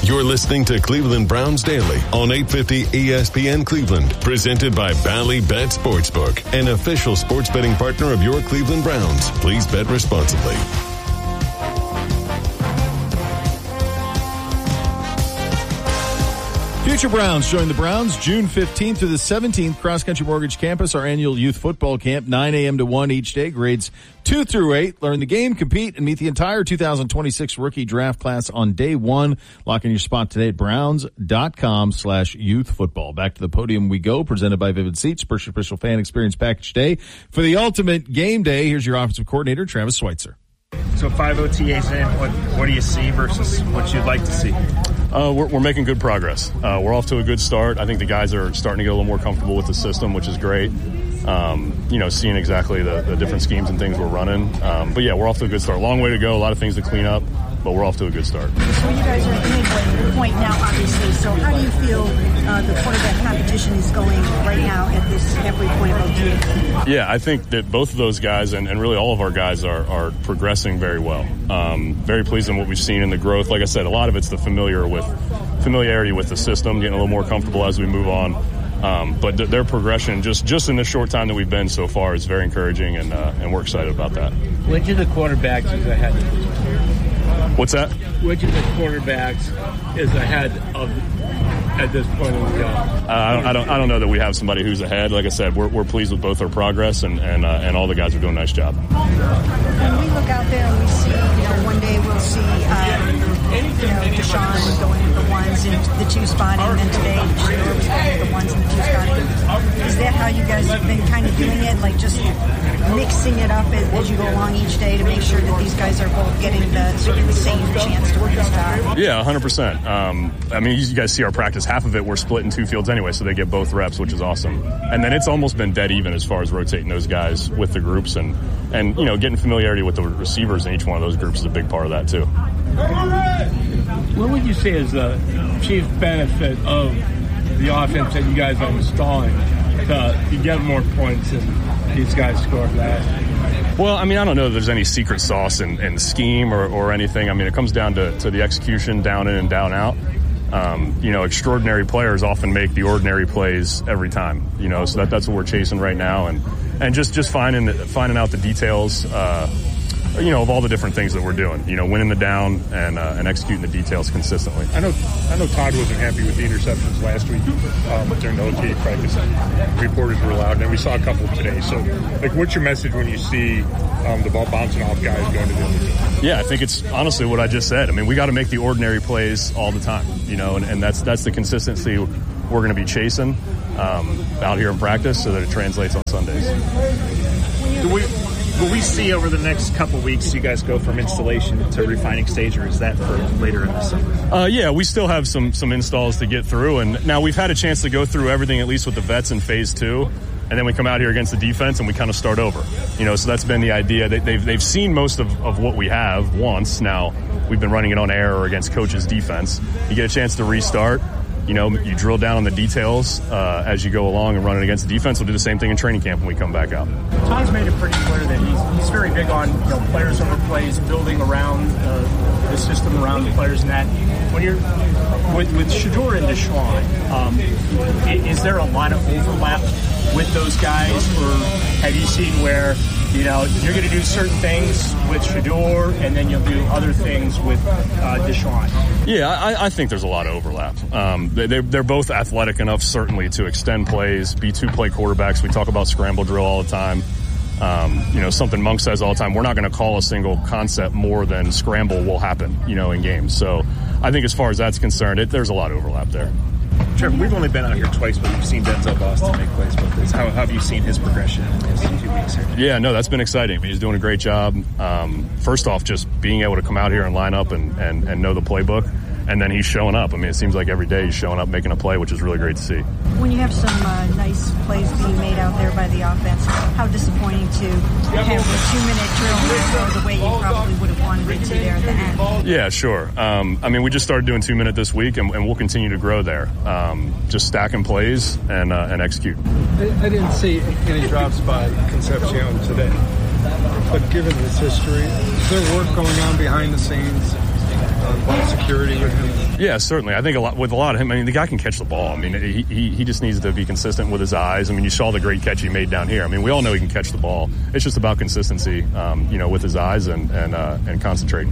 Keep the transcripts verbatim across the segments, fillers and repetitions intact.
You're listening to Cleveland Browns Daily on eight fifty E S P N Cleveland, presented by Bally Bet Sportsbook, an official sports betting partner of your Cleveland Browns. Please bet responsibly. Future Browns join the Browns June fifteenth through the seventeenth, Cross Country Mortgage Campus, our annual youth football camp, nine a.m. to one each day, grades two through eight. Learn the game, compete, and meet the entire two thousand twenty-six rookie draft class on day one. Lock in your spot today at browns.com slash youth football. Back to the podium we go, presented by Vivid Seats, First Official Fan Experience Package Day. For the ultimate game day, here's your offensive coordinator, Travis Schweitzer. So five O T As in, what, what do you see versus what you'd like to see? Uh, we're, we're making good progress. Uh, we're off to a good start. I think the guys are starting to get a little more comfortable with the system, which is great. Um, you know, seeing exactly the, the different schemes and things we're running. Um, but, yeah, we're off to a good start. Long way to go, a lot of things to clean up, but we're off to a good start. So you guys are at the midway point now, obviously. So how do you feel uh, the quarterback competition is going right now at this halfway point of O T? Yeah, I think that both of those guys and, and really all of our guys are, are progressing very well. Um, very pleased in what we've seen in the growth. Like I said, a lot of it's the familiar with familiarity with the system, getting a little more comfortable as we move on. Um, but th- their progression, just, just in the short time that we've been so far, is very encouraging, and uh, and we're excited about that. Which of the quarterbacks is ahead? What's that? Which of the quarterbacks is ahead of at this point in the game? Uh, I, don't, I don't. I don't know that we have somebody who's ahead. Like I said, we're we're pleased with both our progress, and and uh, and all the guys are doing a nice job. When we look out there and we see, you know, one day we'll see, um, you know, Deshaun going with the ones and the two spotting, and then today Shador was going with the ones and the two spotting. Is that how you guys have been kind of doing it, like just mixing it up as, as you go along each day to make sure that these guys are both getting the sort of the same chance to win a star? Yeah, one hundred percent. Um, I mean, you guys see our practice. Half of it we're split in two fields anyway, so they get both reps, which is awesome. And then it's almost been dead even as far as rotating those guys with the groups, and, and you know, getting familiarity with the receivers in each one of those groups is a big part of that too. What would you say is the chief benefit of the offense that you guys are installing to, to get more points and these guys score that? Well, I mean, I don't know if there's any secret sauce in, in scheme or, or anything. I mean, it comes down to, to the execution, down in and down out. Um, you know, extraordinary players often make the ordinary plays every time, you know, so that, that's what we're chasing right now. And, and just, just finding, finding out the details, uh, you know, of all the different things that we're doing, you know, winning the down and, uh, and executing the details consistently. I know, I know Todd wasn't happy with the interceptions last week um, during the O T A practice. Reporters were allowed, and then we saw a couple today. So, like, what's your message when you see um, the ball bouncing off guys going to the other team? Yeah, I think it's honestly what I just said. I mean, we got to make the ordinary plays all the time, you know, and, and that's that's the consistency we're going to be chasing um, out here in practice so that it translates on Sundays. Do we, will we see over the next couple weeks you guys go from installation to refining stage, or is that for later in the summer? Uh, yeah, we still have some some installs to get through, and now we've had a chance to go through everything, at least with the vets in phase two. And then we come out here against the defense and we kind of start over, you know, so that's been the idea. They, they've, they've seen most of, of what we have once. Now we've been running it on air or against coach's defense. You get a chance to restart, you know, you drill down on the details uh, as you go along and run it against the defense. We'll do the same thing in training camp when we come back out. Tom's made it pretty clear that he's, he's very big on, you know, players over plays, building around uh, the system around the players and that. When you're with, with Shador and Deshaun, um, is there a lot of overlap with those guys, or have you seen where, you know, you're going to do certain things with Shador and then you'll do other things with uh, Deshaun? Yeah, I, I think there's a lot of overlap. Um, they, they're, they're both athletic enough, certainly, to extend plays, be two-play quarterbacks. We talk about scramble drill all the time. Um, you know, something Monk says all the time, we're not going to call a single concept more than scramble will happen, you know, in games. So I think as far as that's concerned, it, there's a lot of overlap there. Trevor, we've only been out here twice, but we've seen Denzel Boston make plays both days. How, how have you seen his progression in his few weeks here? Yeah, no, that's been exciting. I mean, he's doing a great job. Um, first off, just being able to come out here and line up and, and, and know the playbook. And then he's showing up. I mean, it seems like every day he's showing up, making a play, which is really great to see. When you have some uh, nice plays being made out there by the offense, how disappointing to have the two-minute drill go the way you probably would have wanted it to there at the end? Yeah, sure. Um, I mean, we just started doing two-minute this week, and, and we'll continue to grow there. Um, just stacking plays and uh, and execute. I, I didn't see any drops by Concepcion today. But given his history, is there work going on behind the scees? Uh, ball security with him? Yeah, certainly. I think a lot with a lot of him. I mean, the guy can catch the ball. I mean, he he, he just needs to be consistent with his eyes. I mean, you saw the great catch he made down here. I mean, we all know he can catch the ball. It's just about consistency, um, you know, with his eyes and and uh, and concentrating.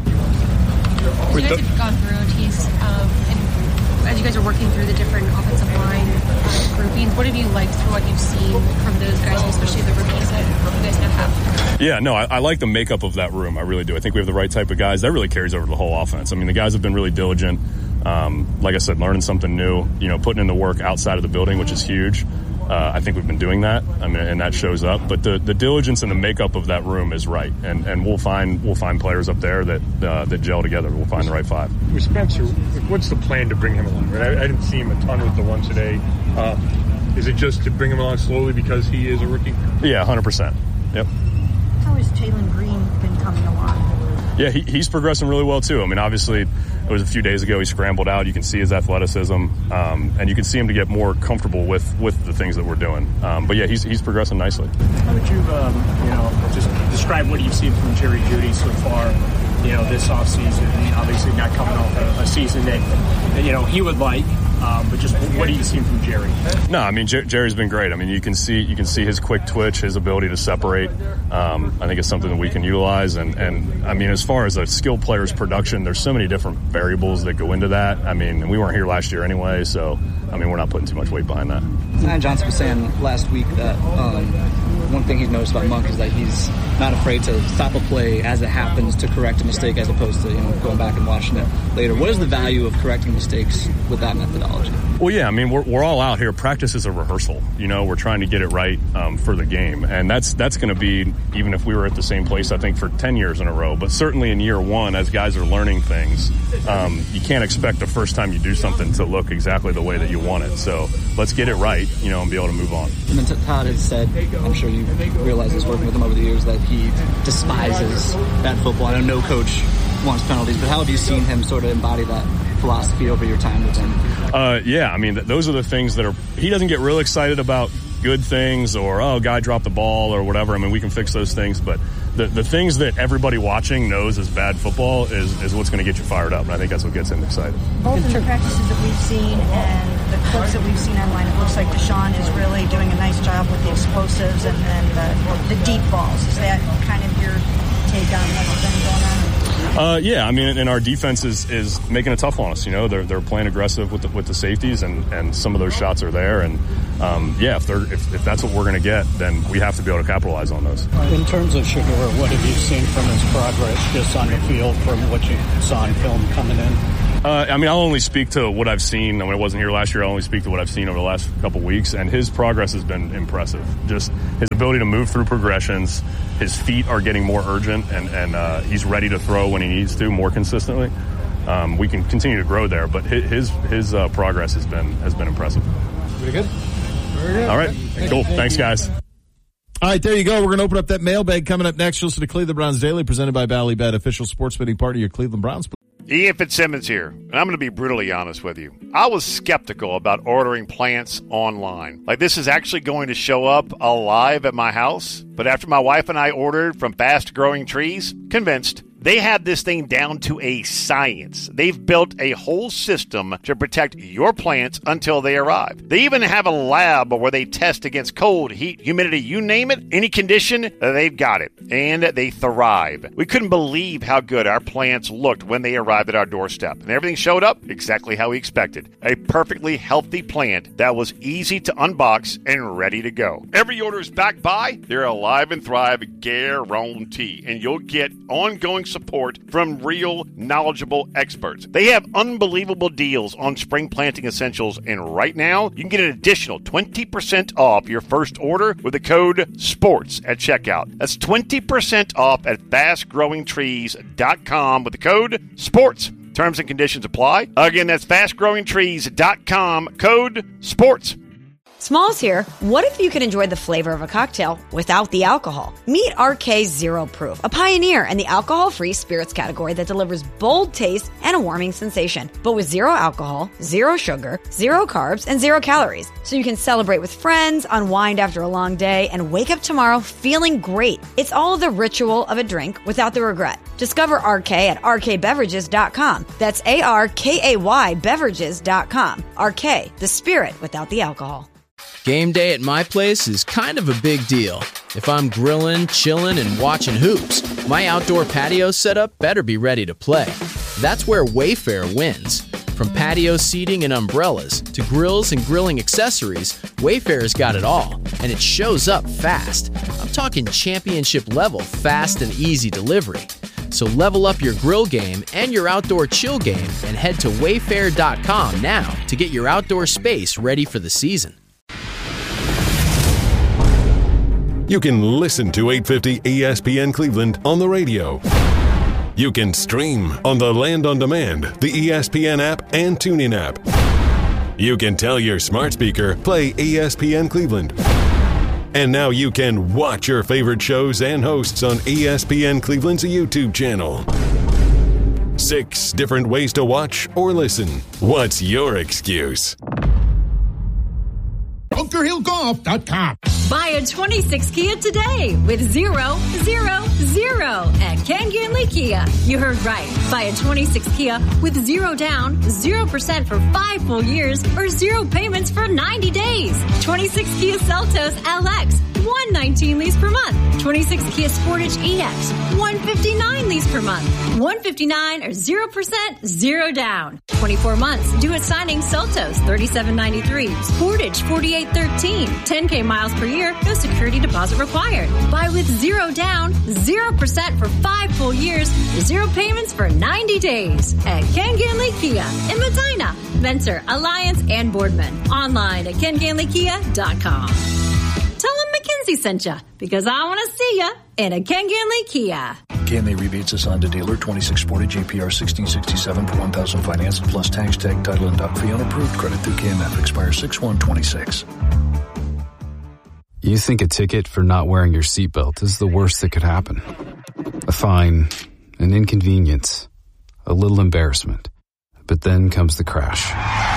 As you guys have gone through O Ts, um, and as you guys are working through the different offensive line uh, groupings, what have you liked through what you've seen from those guys, especially the rookies that you guys now have? Yeah, no, I, I like the makeup of that room. I really do. I think we have the right type of guys. That really carries over the whole offense. I mean, the guys have been really diligent. Um, like I said, learning something new, you know, putting in the work outside of the building, which is huge. Uh, I think we've been doing that. I mean, and that shows up. But the, the diligence and the makeup of that room is right, and and we'll find we'll find players up there that uh, that gel together. We'll find the right five. With Spencer, what's the plan to bring him along? Right? I, I didn't see him a ton with the one today. Um, is it just to bring him along slowly because he is a rookie? Yeah, one hundred percent. Yep. How has Jalen Green been coming along? Yeah, he, he's progressing really well, too. I mean, obviously, it was a few days ago he scrambled out. You can see his athleticism, um, and you can see him to get more comfortable with, with the things that we're doing. Um, but, yeah, he's he's progressing nicely. How would you, um, you know, just describe what you've seen from Jerry Jeudy so far, you know, this offseason? Obviously not coming off a, a season that, you know, he would like. Um, but just what have you seen from Jerry? No, I mean Jer- Jerry's been great. I mean you can see you can see his quick twitch, his ability to separate. Um, I think it's something that we can utilize. And, and I mean as far as a skilled player's production, there's so many different variables that go into that. I mean we weren't here last year anyway, so I mean we're not putting too much weight behind that. Zion Johnson was saying last week that um, one thing he's noticed about Monk is that he's not afraid to stop a play as it happens to correct a mistake, as opposed to you know going back and watching it later. What is the value of correcting mistakes with that methodology? Well, yeah, I mean, we're we're all out here. Practice is a rehearsal. You know, we're trying to get it right um, for the game, and that's that's going to be even if we were at the same place, I think, for ten years in a row. But certainly in year one, as guys are learning things, um, you can't expect the first time you do something to look exactly the way that you want it. So let's get it right, you know, and be able to move on. And then Todd has said, I'm sure you realize this working with him over the years, that he despises bad football. I know no coach wants penalties, but how have you seen him sort of embody that philosophy over your time with him? Uh, yeah, I mean, th- those are the things that are, he doesn't get real excited about good things or, oh, guy dropped the ball or whatever. I mean, we can fix those things, but the, the things that everybody watching knows is bad football is, is what's going to get you fired up, and I think that's what gets him excited. Both in the practices that we've seen and the clips that we've seen online, it looks like Deshaun is really doing a nice job with the explosives and, and the, the deep balls. Is that kind of your take on what's been going on? Uh, yeah, I mean, and our defense is, is making it tough on us. You know, they're they're playing aggressive with the, with the safeties, and, and some of those shots are there. And um, yeah, if they're if, if that's what we're going to get, then we have to be able to capitalize on those. In terms of Shedeur, what have you seen from his progress just on the field from what you saw in film coming in? Uh, I mean, I'll only speak to what I've seen. I mean, I wasn't here last year. I'll only speak to what I've seen over the last couple weeks, and his progress has been impressive. Just his ability to move through progressions, his feet are getting more urgent, and, and uh, he's ready to throw when he needs to more consistently. Um, we can continue to grow there, but his his uh, progress has been has been impressive. Pretty good. Very good. All right, cool. Thanks, guys. All right, there you go. We're going to open up that mailbag coming up next. You'll listen to Cleveland Browns Daily, presented by Bally Bet, official sports betting partner of your Cleveland Browns. Ian Fitzsimmons here, and I'm going to be brutally honest with you. I was skeptical about ordering plants online. Like, this is actually going to show up alive at my house. But after my wife and I ordered from Fast Growing Trees, convinced. They have this thing down to a science. They've built a whole system to protect your plants until they arrive. They even have a lab where they test against cold, heat, humidity, you name it, any condition, they've got it. And they thrive. We couldn't believe how good our plants looked when they arrived at our doorstep. And everything showed up exactly how we expected. A perfectly healthy plant that was easy to unbox and ready to go. Every order is backed by their Alive and Thrive guarantee. And you'll get ongoing support from real, knowledgeable experts. They have unbelievable deals on spring planting essentials, and right now, you can get an additional twenty percent off your first order with the code SPORTS at checkout. That's twenty percent off at fast growing trees dot com with the code SPORTS. Terms and conditions apply. Again, that's fast growing trees dot com, code SPORTS. Smalls here. What if you could enjoy the flavor of a cocktail without the alcohol? Meet R K Zero Proof, a pioneer in the alcohol-free spirits category that delivers bold taste and a warming sensation, but with zero alcohol, zero sugar, zero carbs, and zero calories. So you can celebrate with friends, unwind after a long day, and wake up tomorrow feeling great. It's all the ritual of a drink without the regret. Discover R K at R K beverages dot com. That's A R K A Y beverages dot com. R K, the spirit without the alcohol. Game day at my place is kind of a big deal. If I'm grilling, chilling, and watching hoops, my outdoor patio setup better be ready to play. That's where Wayfair wins. From patio seating and umbrellas to grills and grilling accessories, Wayfair's got it all, and it shows up fast. I'm talking championship level fast and easy delivery. So level up your grill game and your outdoor chill game and head to wayfair dot com now to get your outdoor space ready for the season. You can listen to eight fifty E S P N Cleveland on the radio. You can stream on the Land on Demand, the E S P N app, and TuneIn app. You can tell your smart speaker, play E S P N Cleveland. And now you can watch your favorite shows and hosts on E S P N Cleveland's YouTube channel. Six different ways to watch or listen. What's your excuse? Bunker Hill Golf dot com. Buy a twenty-six Kia today with zero, zero, zero at Ken Ginley Kia. You heard right. Buy a twenty-six Kia with zero down, zero percent for five full years, or zero payments for ninety days. twenty-six Kia Seltos L X, one nineteen lease per month. twenty-six Kia Sportage E X, one fifty-nine lease per month. one fifty-nine or zero percent, zero down. twenty-four months. Due at signing Seltos, thirty-seven ninety-three. Sportage, forty-eight thirteen. ten K miles per year. No security deposit required. Buy with zero down, zero percent for five full years, zero payments for ninety days. At Ken Ginley Kia in Medina, Venture, Alliance, and Boardman. Online at ken ginley kia dot com. Tell them McKinsey sent you, because I want to see you in a Ken Ginley Kia. K M A rebates assigned to dealer twenty-six forty J P R sixteen sixty-seven for one thousand financed plus tax tag title and doc fee unapproved. Credit through K M F expires six one twenty-six. You think a ticket for not wearing your seatbelt is the worst that could happen. A fine, an inconvenience, a little embarrassment. But then comes the crash.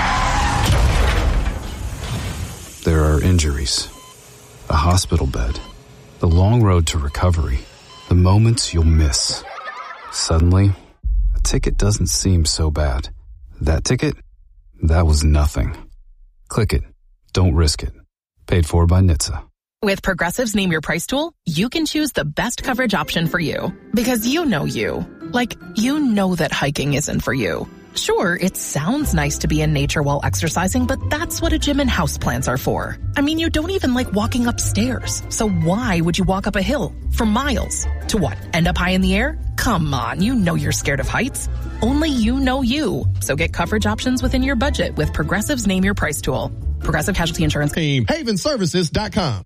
There are injuries, a hospital bed, the long road to recovery, the moments you'll miss. Suddenly, a ticket doesn't seem so bad. That ticket? That was nothing. Click it. Don't risk it. Paid for by N H T S A. With Progressive's Name Your Price tool, you can choose the best coverage option for you. Because you know you. Like, you know that hiking isn't for you. Sure, it sounds nice to be in nature while exercising, but that's what a gym and houseplants are for. I mean, you don't even like walking upstairs. So why would you walk up a hill for miles? To what, end up high in the air? Come on, you know you're scared of heights. Only you know you. So get coverage options within your budget with Progressive's Name Your Price tool. Progressive Casualty Insurance. Team haven services dot com.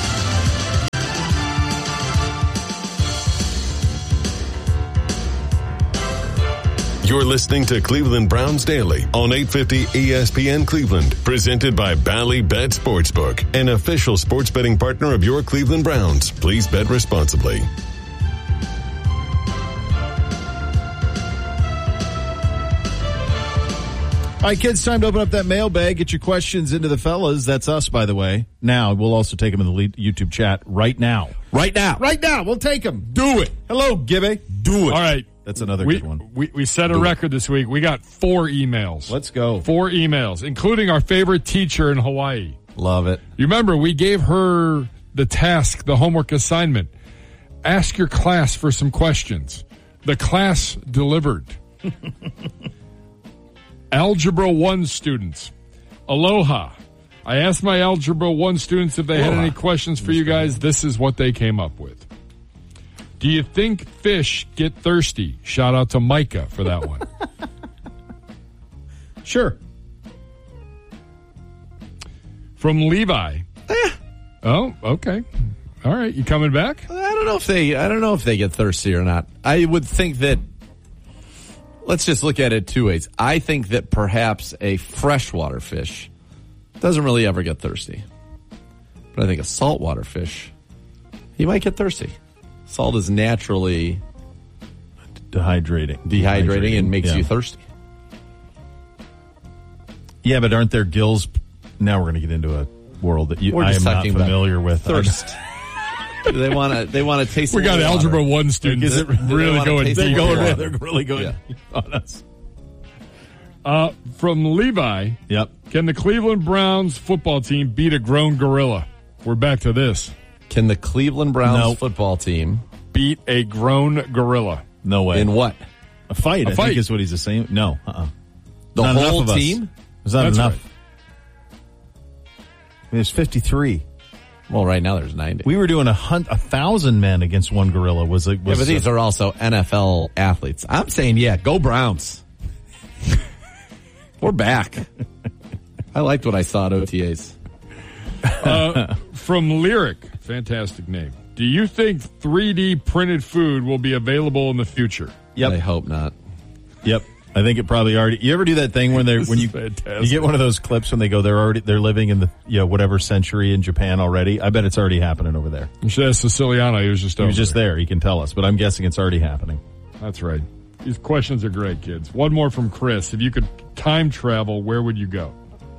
You're listening to Cleveland Browns Daily on eight fifty E S P N Cleveland, presented by Bally Bet Sportsbook, an official sports betting partner of your Cleveland Browns. Please bet responsibly. All right, kids, time to open up that mailbag. Get your questions into the fellas. That's us, by the way. Now, we'll also take them in the lead YouTube chat right now. Right now. Right now. We'll take them. Do it. Hello, Gibby. Do it. All right. That's another we, good one. We, we set a record this week. We got four emails. Let's go. Four emails, including our favorite teacher in Hawaii. Love it. You remember, we gave her the task, the homework assignment. Ask your class for some questions. The class delivered. Algebra one students. Aloha. I asked my Algebra one students if they Aloha. had any questions for you guys. This is what they came up with. Do you think fish get thirsty? Shout out to Micah for that one. Sure. From Levi. Eh. Oh, okay. All right. You coming back? I don't know if they I don't know if they get thirsty or not. I would think that, let's just look at it two ways. I think that perhaps a freshwater fish doesn't really ever get thirsty. But I think a saltwater fish, he might get thirsty. Salt is naturally dehydrating, dehydrating, dehydrating and makes yeah. you thirsty. Yeah, but aren't there gills? Now we're going to get into a world that you, we're I am just not talking familiar about with. Thirst. They want to. They want to taste. We got algebra water. one students Like, that really going taste deep. the water? They're really going Yeah. on us. Uh, from Levi. Yep. Can the Cleveland Browns football team beat a grown gorilla? We're back to this. Can the Cleveland Browns No. football team beat a grown gorilla? No way. in what? A fight, A I fight. think is what he's the same. No. Uh-uh. The Not enough whole of us. team? There's not That's enough. right. There's fifty-three. Well, right now there's ninety. We were doing a hunt, a thousand men against one gorilla. Was it? yeah, Was but these uh, are also N F L athletes. I'm saying, yeah, go Browns. We're back. I liked what I saw at O T As. Uh, from Lyric, fantastic name. Do you think three D printed food will be available in the future? Yep. I hope not. Yep. I think it probably already. You ever do that thing when they when is you fantastic. you get one of those clips when they go they're already they're living in the you know whatever century in Japan already. I bet it's already happening over there. You should ask Siciliano. He was just He over was just there. He can tell us, but I'm guessing it's already happening. That's right. These questions are great, kids. One more from Chris. If you could time travel, where would you go?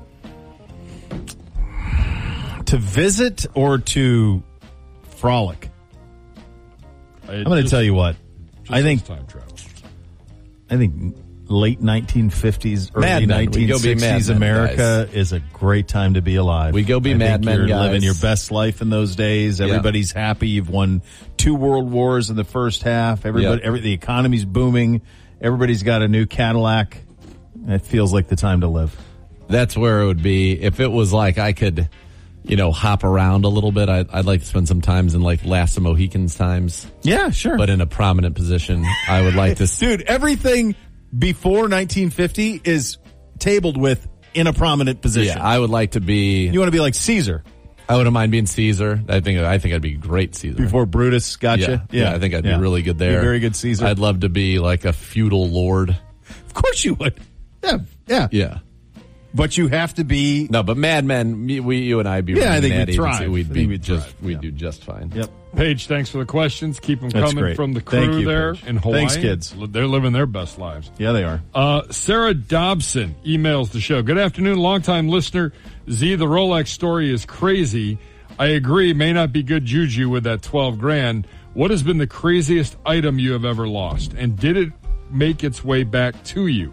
To visit or to frolic? I'm going to tell you what. I think time travel. I think late nineteen fifties, early Mad Men. We go be nineteen sixties Mad Men, America is a great time to be alive. We go be I Mad think Men You're guys. living your best life in those days. Everybody's happy. You've won two world wars in the first half. Everybody, Yeah. every, the economy's booming. Everybody's got a new Cadillac. It feels like the time to live. That's where it would be. If it was like I could, you know, hop around a little bit, I'd, I'd like to spend some times in like Last of Mohicans times. Yeah, sure. But in a prominent position, I would like to. Dude, everything before nineteen fifty is tabled with in a prominent position. Yeah, I would like to be. You want to be like Caesar. I wouldn't mind being Caesar. I think I think I'd be great Caesar. Before Brutus got yeah, you? yeah, I think I'd Yeah. be really good Be there. a very good Caesar. I'd love to be like a feudal lord. Of course you would. Yeah, yeah. Yeah. But you have to be. No, but Mad Men, me, we, you and I, be Yeah, I running think that we'd thrive. agency, We'd I be think we'd just, thrive, we'd yeah. do just fine. Yep. Paige, thanks for the questions. Keep them That's coming great. from the crew Thank you, there Paige. in Hawaii. Thanks, kids. They're living their best lives. Yeah, they are. Uh, Sarah Dobson emails the show. Good afternoon, longtime listener. Z, the Rolex story is crazy. I agree, may not be good juju with that twelve grand. What has been the craziest item you have ever lost? And did it make its way back to you?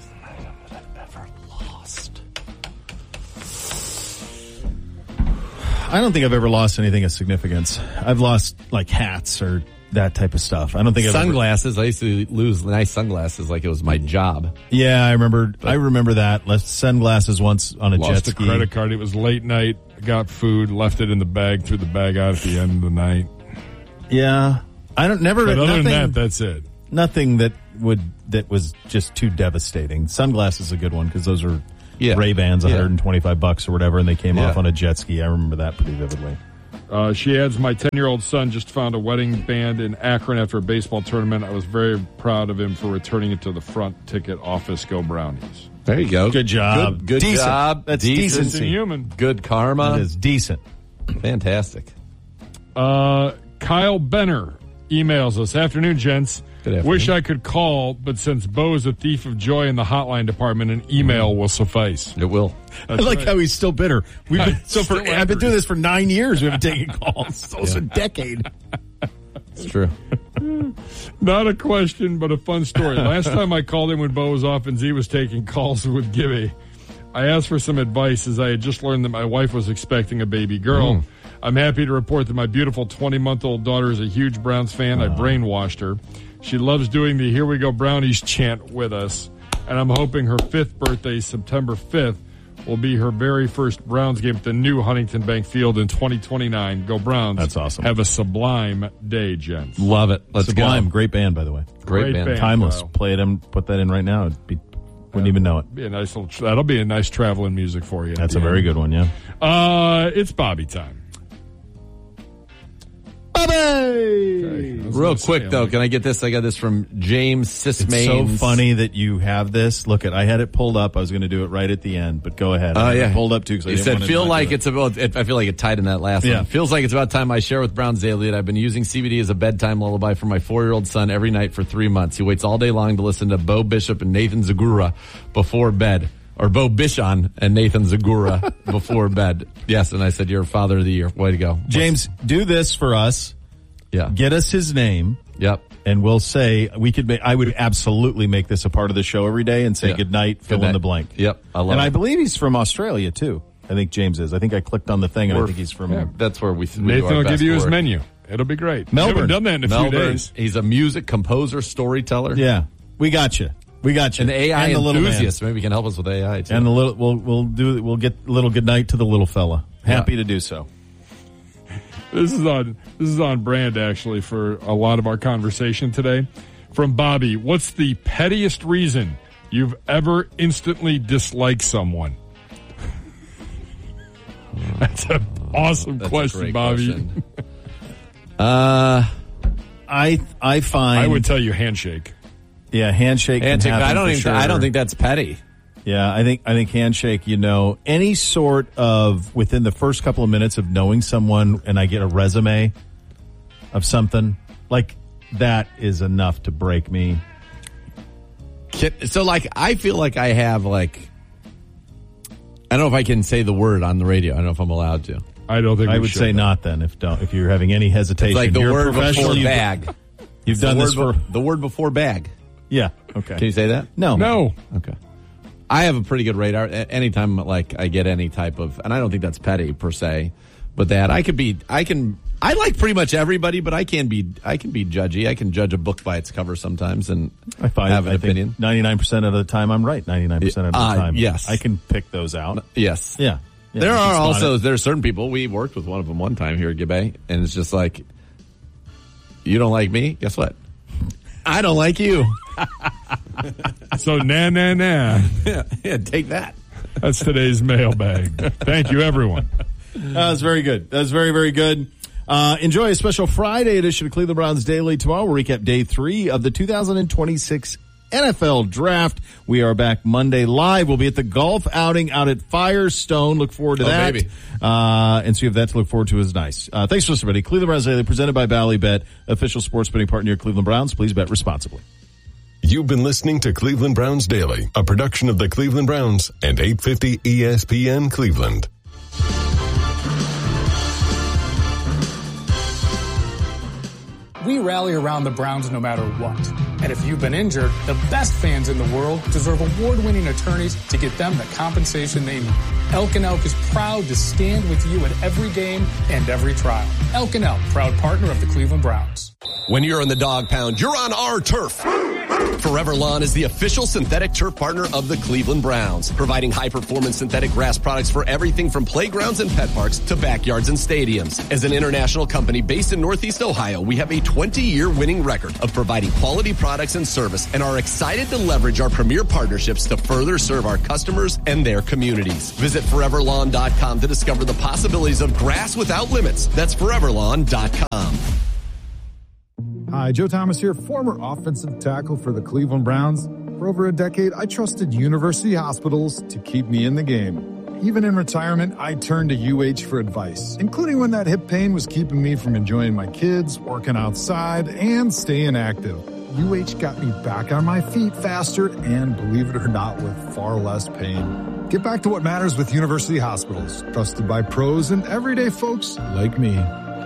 I don't think I've ever lost anything of significance. I've lost like hats or that type of stuff. I don't think I've ever- Sunglasses. I used to lose nice sunglasses like it was my job. Yeah, I remember. I remember that. Left sunglasses once on a jet Lost a ski. credit card. It was late night. Got food. Left it in the bag. Threw the bag out at the end of the night. Yeah, I don't never. But other nothing, than that, that's it. Nothing that would that was just too devastating. Sunglasses is a good one because those are Yeah. Ray-Bans, Yeah. one hundred twenty-five bucks or whatever, and they came Yeah. off on a jet ski. I remember that pretty vividly. Uh, she adds, my ten-year-old son just found a wedding band in Akron after a baseball tournament. I was very proud of him for returning it to the front ticket office. Go Brownies. There you go. Good job. Good, good Decent. job. That's Decent. decency. Human. Good karma. That is decent. Fantastic. Uh, Kyle Benner emails us. Afternoon, gents. Good afternoon. Wish I could call, but since Bo is a thief of joy in the hotline department, an email will suffice. It will. That's I like right. how he's still bitter. We've been, so for Still I've been angry. doing this for nine years. We haven't taken calls. Almost a decade. It's true. Not a question, but a fun story. Last time I called in when Bo was off and Z was taking calls with Gibby, I asked for some advice as I had just learned that my wife was expecting a baby girl. Mm. I'm happy to report that my beautiful twenty-month-old daughter is a huge Browns fan. I brainwashed her. She loves doing the Here We Go Brownies chant with us, and I'm hoping her fifth birthday, September fifth, will be her very first Browns game at the new Huntington Bank Field in twenty twenty-nine. Go Browns. That's awesome. Have a sublime day, gents. Love it. Let's Sublime, go. great band, by the way. Great, Great band. band. Timeless. Wow. Play it and put that in right now. It'd be, wouldn't even know it. Be a nice little. That'll be a nice traveling music for you. at That's the a very end. good one. Yeah. Uh, it's Bobby time. Okay. Real quick, though, can I get this? I got this from James It's Sismains. so funny that you have this. Look at, I had it pulled up. I was going to do it right at the end, but go ahead. Oh, I had yeah. it pulled up too. 'Cause I He didn't said, want to feel not like do it. it's about, it, I feel like it tied in that last Yeah. one. Feels like it's about time I share with Browns Daily that I've been using C B D as a bedtime lullaby for my four-year-old son every night for three months. He waits all day long to listen to Bo Bishop and Nathan Zagura before bed. or Bo Bichon and Nathan Zagura before bed. Yes, and I said, you're Father of the Year. Way to go. James, do this for us. Yeah. Get us his name. Yep. And we'll say, we could make, I would absolutely make this a part of the show every day and say Yeah. good night, fill Good in night. the blank. Yep. I love and it. I believe he's from Australia, too. I think James is. I think I clicked on the thing and We're- I think he's from yeah, that's where we, we do Nathan our will best give you his work. menu. It'll be great. Melbourne. We haven't done that in a Melbourne. few days. He's a music composer, storyteller. Yeah. We got you. We got you. An A I and the little man. enthusiast. Maybe he can help us with A I, too. And the little, we'll, we'll do, we'll get a little good night to the little fella. Happy to do so. This is on this is on brand actually for a lot of our conversation today. From Bobby, what's the pettiest reason you've ever instantly disliked someone? That's an awesome That's a question, great Bobby. question. uh, I I find I would tell you handshake. Yeah, handshake. can handshake. happen I don't for even. sure. I don't think that's petty. Yeah, I think I think handshake. You know, any sort of within the first couple of minutes of knowing someone, and I get a resume of something like that is enough to break me. So, like, I feel like I have like. I don't know if I can say the word on the radio. I don't know if I'm allowed to. I don't think I we would should. say not. Then, if don't, if you're having any hesitation, It's like the you're a word professional, before you've- bag. You've It's done the this word for be- the word before bag. yeah. Okay. Can you say that? No. No. Okay. I have a pretty good radar. A- Anytime, like, I get any type of, and I don't think that's petty per se, but that I could be, I can, I like pretty much everybody, but I can be, I can be judgy. I can judge a book by its cover sometimes, and I find have an I opinion. Ninety-nine percent of the time, I'm right. Ninety-nine percent of the Uh, time, yes. I can pick those out. Yes. Yeah. Yeah, there you can are spot also it. there are certain people. We worked with one of them one time here at Gibay, and it's just like, you don't like me. Guess what? I don't like you. So nah nah nah. yeah, yeah, take that. That's today's mailbag. Thank you, everyone. That was very good. That was very, very good. Uh, enjoy a special Friday edition of Cleveland Browns Daily tomorrow. We'll recap day three of the two thousand twenty-six N F L Draft. We are back Monday live. We'll be at the golf outing out at Firestone. Look forward to Oh, that. baby. Uh, and so you have that to look forward to is nice. Uh, thanks for listening, everybody. Cleveland Browns Daily presented by Ballybet, official sports betting partner of Cleveland Browns. Please bet responsibly. You've been listening to Cleveland Browns Daily, a production of the Cleveland Browns and eight fifty E S P N Cleveland. We rally around the Browns no matter what. And if you've been injured, the best fans in the world deserve award-winning attorneys to get them the compensation they need. Elk and Elk is proud to stand with you at every game and every trial. Elk and Elk, proud partner of the Cleveland Browns. When you're in the dog pound, you're on our turf. Forever Lawn is the official synthetic turf partner of the Cleveland Browns, providing high-performance synthetic grass products for everything from playgrounds and pet parks to backyards and stadiums. As an international company based in Northeast Ohio, we have a twenty-year winning record of providing quality products and service and are excited to leverage our premier partnerships to further serve our customers and their communities. Visit forever lawn dot com to discover the possibilities of grass without limits. That's forever lawn dot com. Hi, Joe Thomas here, former offensive tackle for the Cleveland Browns. For over a decade, I trusted university hospitals to keep me in the game. Even in retirement, I turned to U H for advice, including when that hip pain was keeping me from enjoying my kids, working outside, and staying active. U H got me back on my feet faster and, believe it or not, with far less pain. Get back to what matters with university hospitals, trusted by pros and everyday folks like me.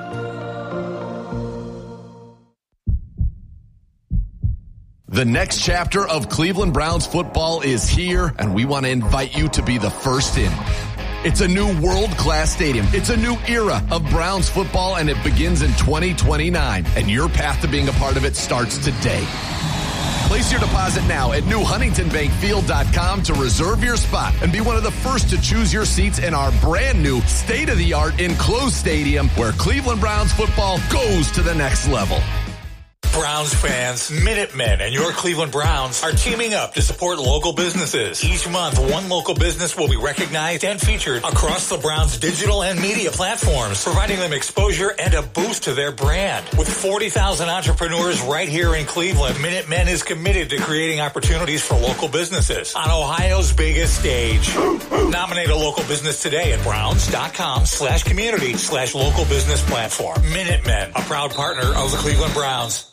The next chapter of Cleveland Browns football is here, and we want to invite you to be the first in. It's a new world-class stadium. It's a new era of Browns football, and it begins in twenty twenty-nine. And your path to being a part of it starts today. Place your deposit now at new huntington bank field dot com to reserve your spot and be one of the first to choose your seats in our brand new state-of-the-art enclosed stadium where Cleveland Browns football goes to the next level. Browns fans, Minutemen, and your Cleveland Browns are teaming up to support local businesses. Each month, one local business will be recognized and featured across the Browns' digital and media platforms, providing them exposure and a boost to their brand. With forty thousand entrepreneurs right here in Cleveland, Minutemen is committed to creating opportunities for local businesses on Ohio's biggest stage. Nominate a local business today at browns.com slash community slash local business platform. Minutemen, a proud partner of the Cleveland Browns.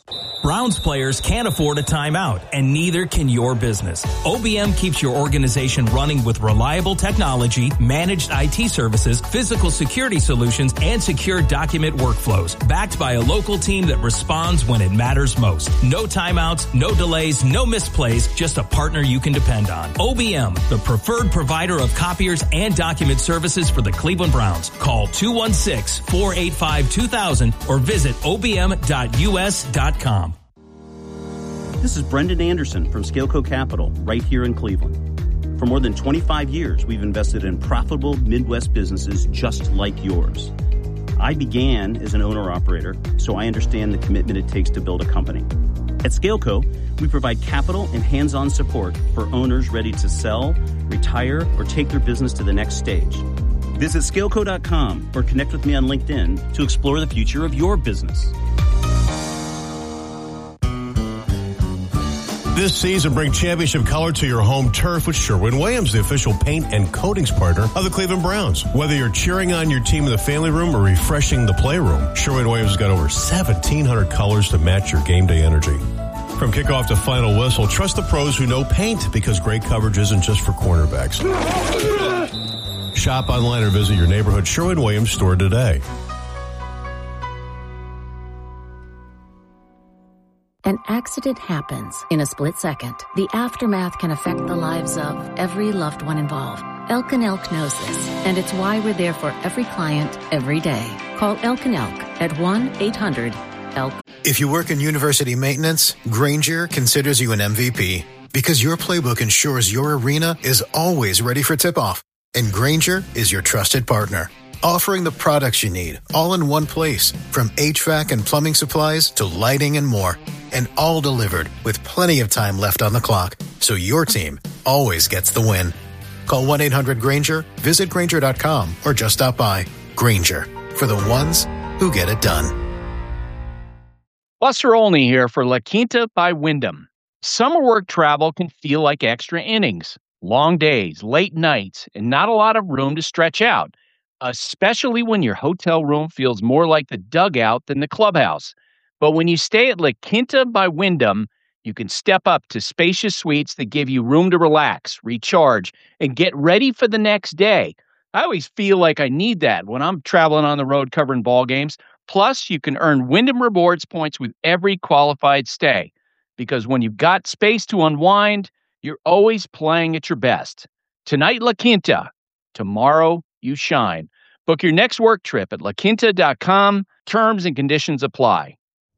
Browns players can't afford a timeout, and neither can your business. O B M keeps your organization running with reliable technology, managed I T services, physical security solutions, and secure document workflows, backed by a local team that responds when it matters most. No timeouts, no delays, no misplays, just a partner you can depend on. O B M, the preferred provider of copiers and document services for the Cleveland Browns. Call two one six, four eight five, two thousand or visit O B M dot U S dot com. This is Brendan Anderson from Scaleco Capital, right here in Cleveland. For more than twenty-five years, we've invested in profitable Midwest businesses just like yours. I began as an owner-operator, so I understand the commitment it takes to build a company. At Scaleco, we provide capital and hands-on support for owners ready to sell, retire, or take their business to the next stage. Visit scaleco dot com or connect with me on LinkedIn to explore the future of your business. This season, bring championship color to your home turf with Sherwin-Williams, the official paint and coatings partner of the Cleveland Browns. Whether you're cheering on your team in the family room or refreshing the playroom, Sherwin-Williams has got over seventeen hundred colors to match your game day energy. From kickoff to final whistle, trust the pros who know paint, because great coverage isn't just for cornerbacks. Shop online or visit your neighborhood Sherwin-Williams store today. An accident happens in a split second. The aftermath can affect the lives of every loved one involved. Elk and Elk knows this, and it's why we're there for every client, every day. Call Elk and Elk at one eight hundred elk. If you work in university maintenance, Grainger considers you an M V P because your playbook ensures your arena is always ready for tip-off. And Grainger is your trusted partner, offering the products you need all in one place, from H V A C and plumbing supplies to lighting and more. And all delivered with plenty of time left on the clock, so your team always gets the win. Call one eight hundred Grainger, visit Grainger dot com, or just stop by. Grainger, for the ones who get it done. Buster Olney here for La Quinta by Wyndham. Summer work travel can feel like extra innings. Long days, late nights, and not a lot of room to stretch out, especially when your hotel room feels more like the dugout than the clubhouse. But when you stay at La Quinta by Wyndham, you can step up to spacious suites that give you room to relax, recharge, and get ready for the next day. I always feel like I need that when I'm traveling on the road covering ball games. Plus, you can earn Wyndham Rewards points with every qualified stay. Because when you've got space to unwind, you're always playing at your best. Tonight, La Quinta. Tomorrow, you shine. Book your next work trip at la quinta dot com. Terms and conditions apply.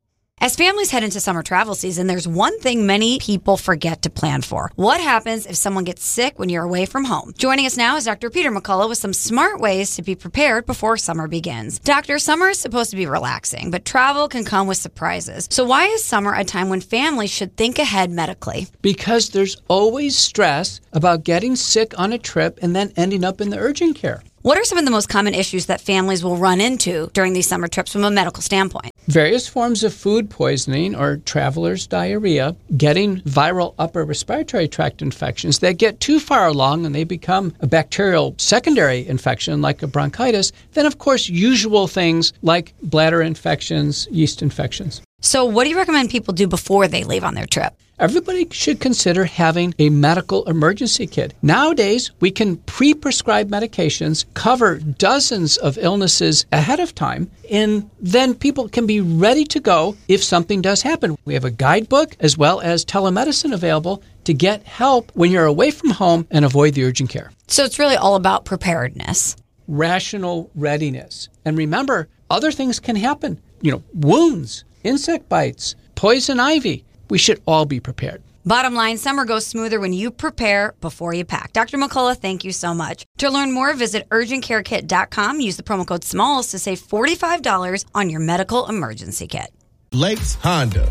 As families head into summer travel season, there's one thing many people forget to plan for. What happens if someone gets sick when you're away from home? Joining us now is Doctor Peter McCullough with some smart ways to be prepared before summer begins. Doctor, summer is supposed to be relaxing, but travel can come with surprises. So why is summer a time when families should think ahead medically? Because there's always stress about getting sick on a trip and then ending up in the urgent care. What are some of the most common issues that families will run into during these summer trips from a medical standpoint? Various forms of food poisoning or traveler's diarrhea, getting viral upper respiratory tract infections that get too far along and they become a bacterial secondary infection like a bronchitis, then of course usual things like bladder infections, yeast infections. So what do you recommend people do before they leave on their trip? Everybody should consider having a medical emergency kit. Nowadays, we can pre-prescribe medications, cover dozens of illnesses ahead of time, and then people can be ready to go if something does happen. We have a guidebook as well as telemedicine available to get help when you're away from home and avoid the urgent care. So it's really all about preparedness. Rational readiness. And remember, other things can happen. You know, wounds, insect bites, poison ivy. We should all be prepared. Bottom line, summer goes smoother when you prepare before you pack. Doctor McCullough, thank you so much. To learn more, visit urgent care kit dot com. Use the promo code SMALLS to save forty-five dollars on your medical emergency kit. Lakes Honda.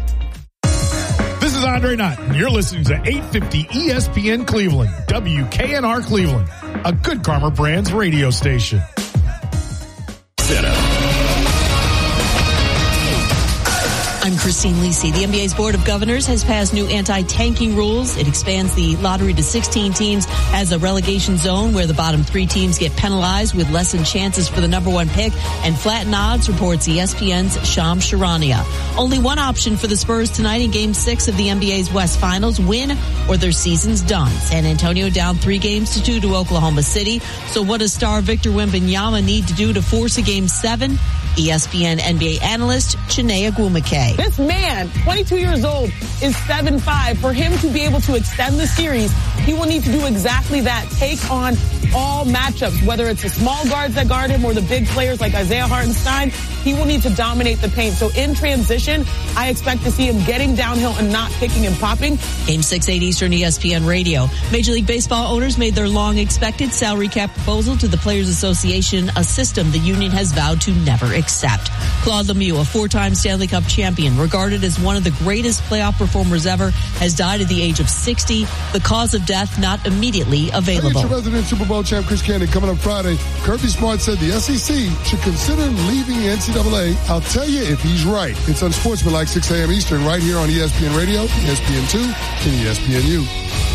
This is Andre Knott, and you're listening to eight fifty E S P N Cleveland, W K N R Cleveland, a Good Karma Brands radio station. Set up. I'm Christine Lisi. The N B A's Board of Governors has passed new anti-tanking rules. It expands the lottery to sixteen teams as a relegation zone where the bottom three teams get penalized with lessened chances for the number one pick and flatten odds, reports E S P N's Shams Charania. Only one option for the Spurs tonight in Game six of the N B A's West Finals, win or their season's done. San Antonio down three games to two to Oklahoma City. So what does star Victor Wembanyama need to do to force a Game seven? E S P N N B A analyst Chiney Ogwumike. This man, twenty-two years old, is seven five. For him to be able to extend the series, he will need to do exactly that. Take on all matchups, whether it's the small guards that guard him or the big players like Isaiah Hartenstein. He will need to dominate the paint. So in transition, I expect to see him getting downhill and not picking and popping. Game six, eight Eastern, E S P N Radio. Major League Baseball owners made their long-expected salary cap proposal to the Players Association, a system the union has vowed to never accept. Claude Lemieux, a four-time Stanley Cup champion, regarded as one of the greatest playoff performers ever, has died at the age of sixty. The cause of death not immediately available. Your resident Super Bowl champ Chris Candy coming up Friday. Kirby Smart said the S E C should consider leaving the N C double A. I'll tell you if he's right. It's Unsportsmanlike, six a.m. Eastern, right here on E S P N Radio, E S P N two, and E S P N U.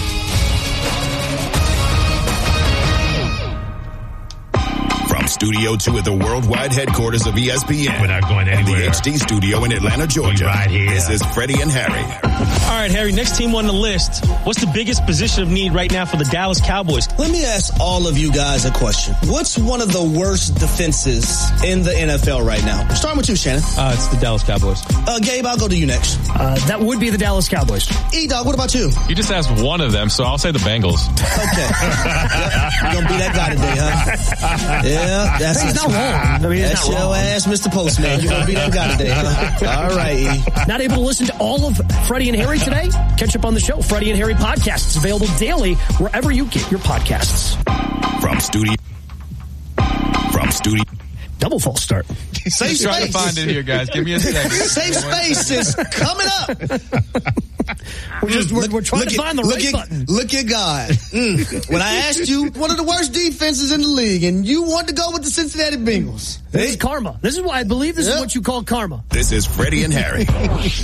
Studio two at the worldwide headquarters of E S P N. We're not going anywhere. And the H D studio in Atlanta, Georgia. Right here. This is Freddie and Harry. All right, Harry, next team on the list. What's the biggest position of need right now for the Dallas Cowboys? Let me ask all of you guys a question. What's one of the worst defenses in the N F L right now? Starting with you, Shannon. Uh, it's the Dallas Cowboys. Uh, Gabe, I'll go to you next. Uh, that would be the Dallas Cowboys. E-Dog, what about you? You just asked one of them, so I'll say the Bengals. Okay. Yep. You're going to be that guy today, huh? Yeah, that's He's not wrong. I mean, he's that's not your wrong. ass, Mister Postman. You're going to be that guy today, huh? All right, E. Not able to listen to all of Freddie and Harry today? Catch up on the show. Freddie and Harry podcast. It's available daily wherever you get your podcasts. From studio. From studio. Double false start. Safe Trying space. to find it here, guys. Give me a second. Safe space is coming up. We're just we're, we're trying look to at, find the look right at, button. Look at God. Mm. When I asked you, one of the worst defenses in the league, and you wanted to go with the Cincinnati Bengals. This is karma. This is why I believe this Yep. is what you call karma. This is Freddie and Harry.